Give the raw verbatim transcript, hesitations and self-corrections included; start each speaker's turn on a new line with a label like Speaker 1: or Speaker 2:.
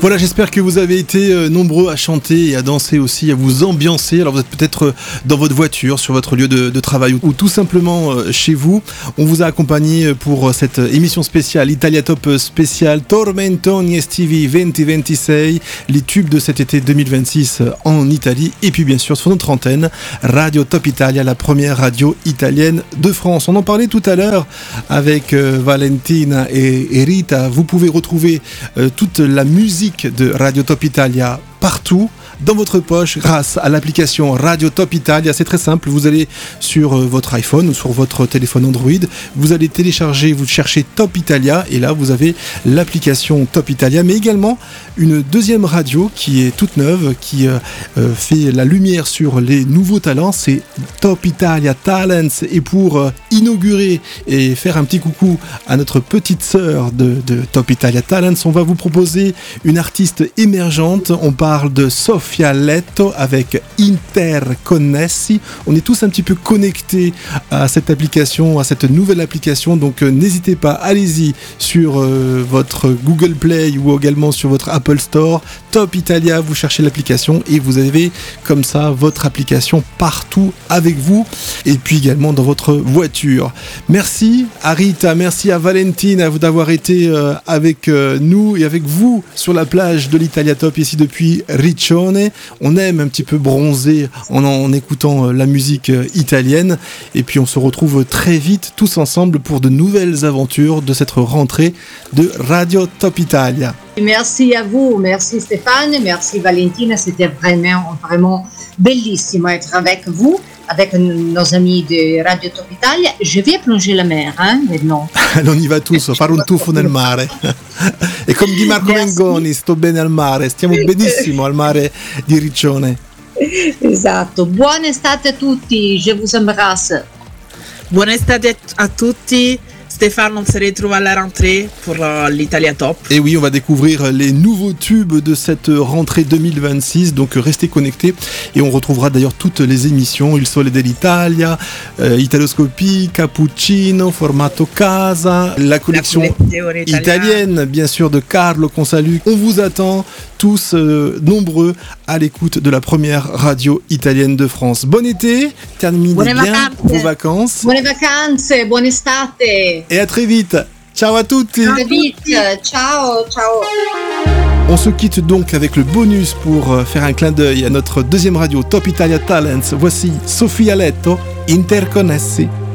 Speaker 1: Voilà, j'espère que vous avez été euh, nombreux à chanter et à danser aussi, à vous ambiancer. Alors vous êtes peut-être euh, dans votre voiture, sur votre lieu de, de travail ou, ou tout simplement euh, chez vous. On vous a accompagné pour euh, cette émission spéciale, Italia Top spéciale Tormentoni estivi vingt ventisei, les tubes de cet été deux mille vingt-six euh, en Italie. Et puis bien sûr sur notre antenne, Radio Top Italia, la première radio italienne de France. On en parlait tout à l'heure avec euh, Valentina et, et Rita. Vous pouvez retrouver euh, toute la musique de Radio Top Italia partout dans votre poche grâce à l'application Radio Top Italia. C'est très simple, vous allez sur votre iPhone ou sur votre téléphone Android, vous allez télécharger, vous cherchez Top Italia et là vous avez l'application Top Italia, mais également une deuxième radio qui est toute neuve, qui euh, fait la lumière sur les nouveaux talents, c'est Top Italia Talents. Et pour euh, inaugurer et faire un petit coucou à notre petite sœur de, de Top Italia Talents, on va vous proposer une artiste émergente. On parle de Sofia Letto avec Interconnessi. On est tous un petit peu connectés à cette application, à cette nouvelle application, donc euh, n'hésitez pas, allez-y sur euh, votre Google Play ou également sur votre Apple Store, Top Italia, vous cherchez l'application et vous avez comme ça votre application partout avec vous et puis également dans votre voiture. Merci à Rita, merci à Valentine d'avoir été euh, avec euh, nous et avec vous sur la plage de l'Italia Top ici depuis Riccione. On aime un petit peu bronzer en, en écoutant euh, la musique euh, italienne et puis on se retrouve très vite tous ensemble pour de nouvelles aventures de cette rentrée de Radio Top Italia.
Speaker 2: Merci à vous, merci Stéphane, merci Valentina, c'était vraiment, vraiment bellissimo être avec vous, avec nos amis de Radio Top Italia. Je vais plonger la mer, hein, maintenant.
Speaker 1: On y va tous, fare un tuffo nel mare. E come di Marco Mengoni, sto bene al mare, stiamo benissimo al mare di Riccione.
Speaker 2: Esatto, buona estate a tutti, je vous embrasse.
Speaker 3: Buona estate a tutti. Stéphane, on se retrouve à la rentrée pour euh, l'Italia Top.
Speaker 1: Et oui, on va découvrir les nouveaux tubes de cette rentrée deux mille vingt-six, donc restez connectés et on retrouvera d'ailleurs toutes les émissions, Il Sole dell'Italia, euh, Italoscopie, Cappuccino, Formato Casa, la collection la italienne bien sûr de Carlo qu'on salue. On vous attend tous euh, nombreux à l'écoute de la première radio italienne de France. Bon été, terminez
Speaker 2: Buone
Speaker 1: bien
Speaker 2: vacanze.
Speaker 1: vos vacances.
Speaker 2: Buone vacanze, buone estate.
Speaker 1: Et à très vite. Ciao à tutti.
Speaker 2: Très vite. Ciao, ciao.
Speaker 1: On se quitte donc avec le bonus pour faire un clin d'œil à notre deuxième radio Top Italia Talents. Voici Sofia Letto, Interconnessi.